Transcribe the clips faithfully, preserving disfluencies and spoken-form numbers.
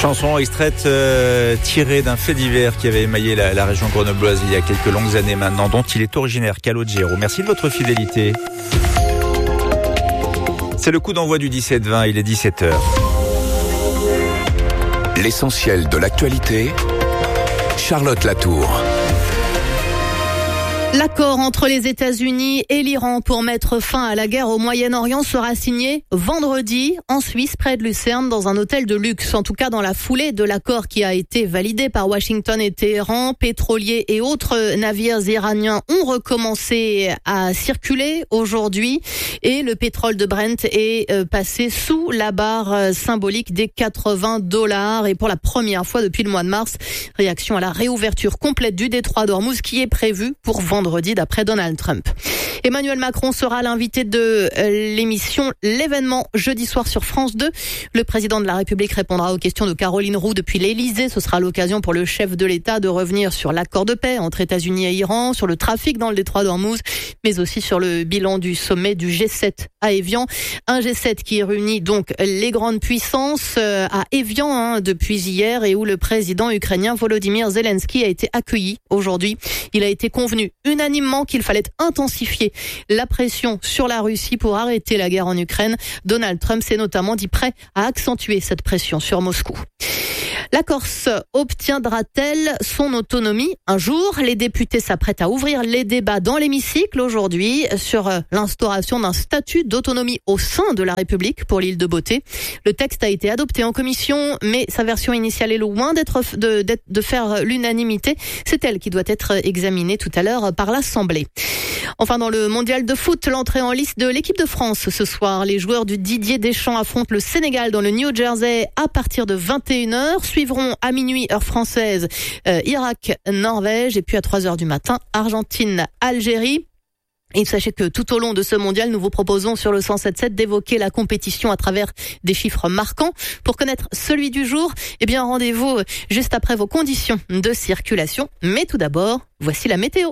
Chanson extraite euh, tirée d'un fait divers qui avait émaillé la, la région grenobloise il y a quelques longues années maintenant, dont il est originaire, Calogero. Merci de votre fidélité. C'est le coup d'envoi du dix-sept vingt, il est dix-sept heures. L'essentiel de l'actualité, Charlotte Latour. L'accord entre les États-Unis et l'Iran pour mettre fin à la guerre au Moyen-Orient sera signé vendredi en Suisse, près de Lucerne, dans un hôtel de luxe. En tout cas, dans la foulée de l'accord qui a été validé par Washington et Téhéran, pétroliers et autres navires iraniens ont recommencé à circuler aujourd'hui et le pétrole de Brent est passé sous la barre symbolique des quatre-vingts dollars. Et pour la première fois depuis le mois de mars, réaction à la réouverture complète du détroit d'Ormuz qui est prévue pour vendredi. Vendredi, d'après Donald Trump. Emmanuel Macron sera l'invité de l'émission L'événement jeudi soir sur France deux. Le président de la République répondra aux questions de Caroline Roux depuis l'Élysée. Ce sera l'occasion pour le chef de l'État de revenir sur l'accord de paix entre États-Unis et Iran, sur le trafic dans le détroit d'Ormuz, mais aussi sur le bilan du sommet du G sept à Évian. Un G sept qui réunit donc les grandes puissances à Évian hein, depuis hier et où le président ukrainien Volodymyr Zelensky a été accueilli aujourd'hui. Il a été convenu unanimement qu'il fallait intensifier la pression sur la Russie pour arrêter la guerre en Ukraine. Donald Trump s'est notamment dit prêt à accentuer cette pression sur Moscou. La Corse obtiendra-t-elle son autonomie un jour ? Les députés s'apprêtent à ouvrir les débats dans l'hémicycle aujourd'hui sur l'instauration d'un statut d'autonomie au sein de la République pour l'île de Beauté. Le texte a été adopté en commission, mais sa version initiale est loin d'être de, d'être, de faire l'unanimité. C'est elle qui doit être examinée tout à l'heure par l'Assemblée. Enfin, dans le mondial de foot, l'entrée en liste de l'équipe de France ce soir. Les joueurs du Didier Deschamps affrontent le Sénégal dans le New Jersey à partir de vingt et une heures. Suivront à minuit, heure française, euh, Irak, Norvège. Et puis à trois heures du matin, Argentine, Algérie. Et sachez que tout au long de ce mondial, nous vous proposons sur le cent sept sept d'évoquer la compétition à travers des chiffres marquants. Pour connaître celui du jour, eh bien rendez-vous juste après vos conditions de circulation. Mais tout d'abord, voici la météo.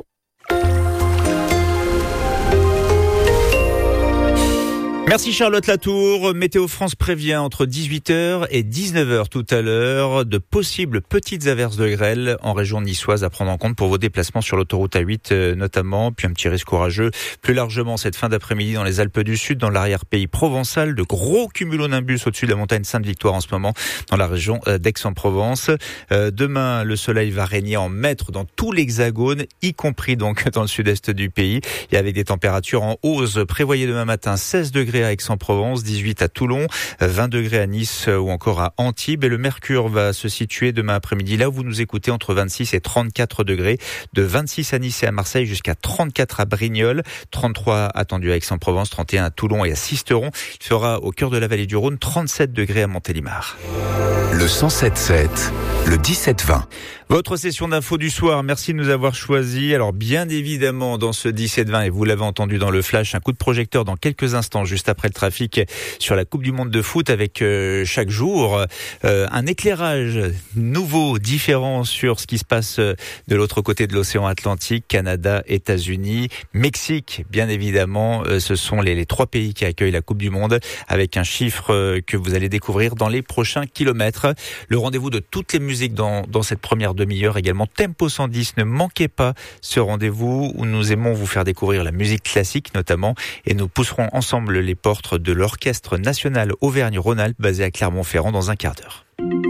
Merci Charlotte Latour. Météo France prévient entre dix-huit heures et dix-neuf heures tout à l'heure de possibles petites averses de grêle en région niçoise à prendre en compte pour vos déplacements sur l'autoroute A huit notamment, puis un petit risque orageux plus largement cette fin d'après-midi dans les Alpes du Sud, dans l'arrière-pays provençal, de gros cumulonimbus au-dessus de la montagne Sainte-Victoire en ce moment dans la région d'Aix-en-Provence. Euh, demain, le soleil va régner en maître dans tout l'hexagone, y compris donc dans le sud-est du pays, et avec des températures en hausse. Prévoyez demain matin seize degrés à Aix-en-Provence, dix-huit à Toulon, vingt degrés à Nice ou encore à Antibes. Et le mercure va se situer demain après-midi, là où vous nous écoutez, entre vingt-six et trente-quatre degrés. De vingt-six à Nice et à Marseille jusqu'à trente-quatre à Brignoles, trente-trois attendus à Aix-en-Provence, trente et un à Toulon et à Sisteron. Il fera au cœur de la vallée du Rhône trente-sept degrés à Montélimar. Le cent sept sept, le dix-sept vingt. Votre session d'info du soir, merci de nous avoir choisis. Alors bien évidemment dans ce dix-sept vingt, et vous l'avez entendu dans le flash, un coup de projecteur dans quelques instants juste après le trafic sur la Coupe du Monde de foot avec euh, chaque jour euh, un éclairage nouveau, différent sur ce qui se passe de l'autre côté de l'océan Atlantique, Canada, États-Unis, Mexique bien évidemment. Euh, ce sont les, les trois pays qui accueillent la Coupe du Monde avec un chiffre euh, que vous allez découvrir dans les prochains kilomètres. Le rendez-vous de toutes les musiques dans, dans cette première demi-heure également. Tempo cent dix, ne manquez pas ce rendez-vous où nous aimons vous faire découvrir la musique classique notamment, et nous pousserons ensemble les portes de l'Orchestre National Auvergne-Rhône-Alpes basé à Clermont-Ferrand dans un quart d'heure.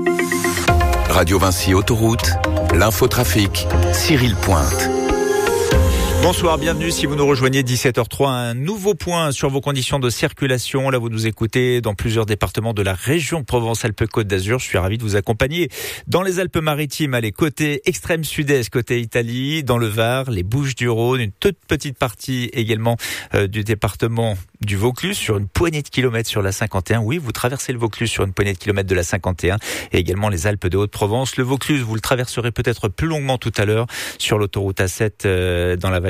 Radio Vinci Autoroute, l'infotrafic, Cyril Pointe. Bonsoir, bienvenue si vous nous rejoignez dix-sept heures zéro trois, un nouveau point sur vos conditions de circulation. Là, vous nous écoutez dans plusieurs départements de la région Provence-Alpes-Côte d'Azur. Je suis ravi de vous accompagner dans les Alpes-Maritimes, allez, côté extrême sud-est, côté Italie, dans le Var, les Bouches-du-Rhône, une toute petite partie également euh, du département du Vaucluse sur une poignée de kilomètres sur la cinquante et un. Oui, vous traversez le Vaucluse sur une poignée de kilomètres de la cinquante et un et également les Alpes de Haute-Provence. Le Vaucluse, vous le traverserez peut-être plus longuement tout à l'heure sur l'autoroute A sept euh, dans la vallée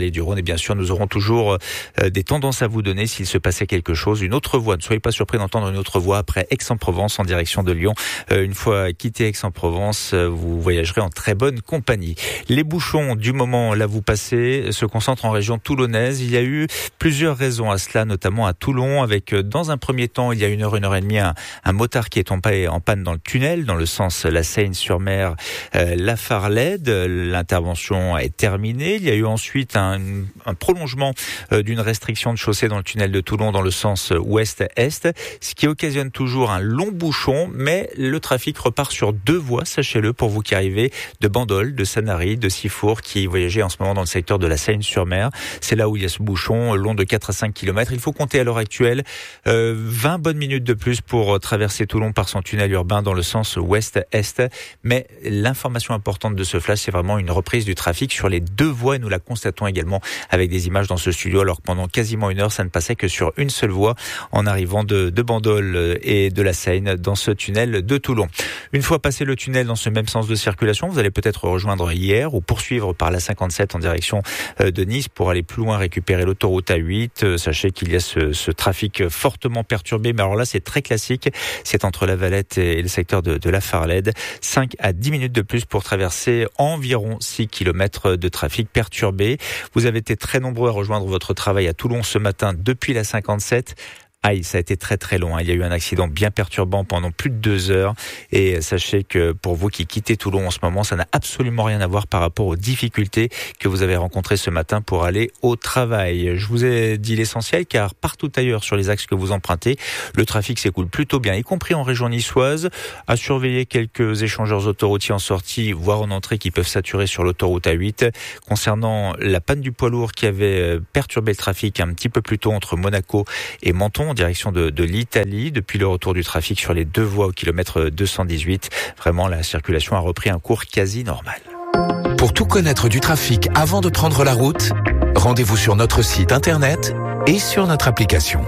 vallée du Rhône. Et bien sûr, nous aurons toujours euh, des tendances à vous donner s'il se passait quelque chose. Une autre voie, ne soyez pas surpris d'entendre une autre voie après Aix-en-Provence en direction de Lyon. Euh, une fois quitté Aix-en-Provence, euh, vous voyagerez en très bonne compagnie. Les bouchons du moment, là vous passez, se concentrent en région toulonnaise. Il y a eu plusieurs raisons à cela, notamment à Toulon, avec dans un premier temps, il y a une heure, une heure et demie, un, un motard qui est tombé en panne dans le tunnel, dans le sens La Seyne-sur-Mer, euh, La Farlède. L'intervention est terminée. Il y a eu ensuite un, un prolongement euh, d'une restriction de chaussée dans le tunnel de Toulon dans le sens ouest-est, ce qui occasionne toujours un long bouchon, mais le trafic repart sur deux voies, sachez-le, pour vous qui arrivez de Bandol, de Sanary, de Sifour, qui voyagez en ce moment dans le secteur de la Seyne-sur-Mer. C'est là où il y a ce bouchon long de quatre à cinq kilomètres. Il faut compter à l'heure actuelle euh, vingt bonnes minutes de plus pour traverser Toulon par son tunnel urbain dans le sens ouest-est. Mais l'information importante de ce flash, c'est vraiment une reprise du trafic sur les deux voies, et nous la constatons également avec des images dans ce studio, alors que pendant quasiment une heure, ça ne passait que sur une seule voie en arrivant de, de Bandol et de la Seyne dans ce tunnel de Toulon. Une fois passé le tunnel dans ce même sens de circulation, vous allez peut-être rejoindre hier ou poursuivre par la cinquante-sept en direction de Nice pour aller plus loin récupérer l'autoroute A huit. Sachez qu'il y a ce, ce trafic fortement perturbé, mais alors là c'est très classique, c'est entre la Valette et le secteur de, de la Farlède. cinq à dix minutes de plus pour traverser environ six kilomètres de trafic perturbé. Vous avez été très nombreux à rejoindre votre travail à Toulon ce matin depuis la cinquante-sept. Aïe, ça a été très très long. Il y a eu un accident bien perturbant pendant plus de deux heures. Et sachez que pour vous qui quittez Toulon en ce moment, ça n'a absolument rien à voir par rapport aux difficultés que vous avez rencontrées ce matin pour aller au travail. Je vous ai dit l'essentiel, car partout ailleurs sur les axes que vous empruntez, le trafic s'écoule plutôt bien, y compris en région niçoise. À surveiller quelques échangeurs autoroutiers en sortie, voire en entrée, qui peuvent saturer sur l'autoroute A huit. Concernant la panne du poids lourd qui avait perturbé le trafic un petit peu plus tôt entre Monaco et Menton, en direction de, de l'Italie, depuis le retour du trafic sur les deux voies au kilomètre deux cent dix-huit. Vraiment, la circulation a repris un cours quasi normal. Pour tout connaître du trafic avant de prendre la route, rendez-vous sur notre site internet et sur notre application.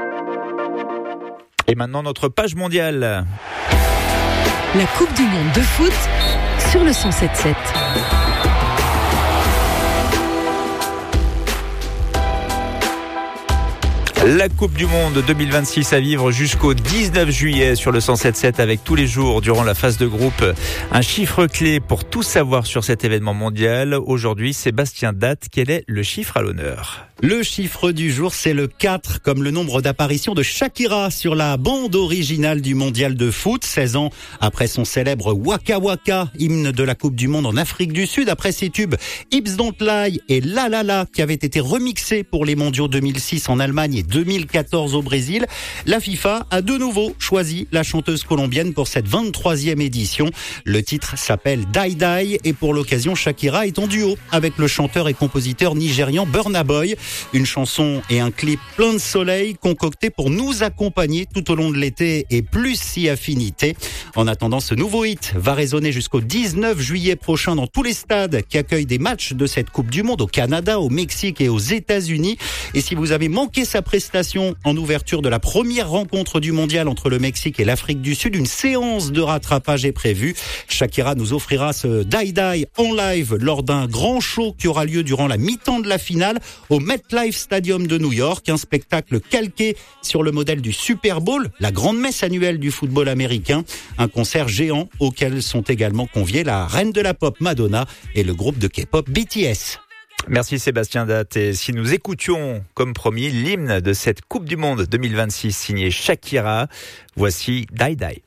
Et maintenant, notre page mondiale. La Coupe du Monde de foot sur le cent sept sept. La Coupe du Monde deux mille vingt-six à vivre jusqu'au dix-neuf juillet sur le cent sept sept, avec tous les jours durant la phase de groupe un chiffre clé pour tout savoir sur cet événement mondial. Aujourd'hui, Sébastien Datte, quel est le chiffre à l'honneur ? Le chiffre du jour, c'est le quatre, comme le nombre d'apparitions de Shakira sur la bande originale du mondial de foot. seize ans après son célèbre Waka Waka, hymne de la Coupe du Monde en Afrique du Sud, après ses tubes Hips Don't Lie et La La La qui avaient été remixés pour les mondiaux deux mille six en Allemagne et deux mille quatorze au Brésil. La FIFA a de nouveau choisi la chanteuse colombienne pour cette vingt-troisième édition. Le titre s'appelle Die Die et pour l'occasion, Shakira est en duo avec le chanteur et compositeur nigérian Burna Boy. Une chanson et un clip plein de soleil concoctés pour nous accompagner tout au long de l'été et plus si affinité. En attendant, ce nouveau hit va résonner jusqu'au dix-neuf juillet prochain dans tous les stades qui accueillent des matchs de cette Coupe du Monde au Canada, au Mexique et aux États-Unis. Et si vous avez manqué sa prestation en ouverture de la première rencontre du mondial entre le Mexique et l'Afrique du Sud, une séance de rattrapage est prévue. Shakira nous offrira ce Die Die en live lors d'un grand show qui aura lieu durant la mi-temps de la finale au MetLife Stadium de New York, un spectacle calqué sur le modèle du Super Bowl, la grande messe annuelle du football américain, un concert géant auquel sont également conviés la reine de la pop Madonna et le groupe de K-pop B T S. Merci Sébastien Datte. Et si nous écoutions, comme promis, l'hymne de cette Coupe du Monde deux mille vingt-six signé Shakira, voici Die Die.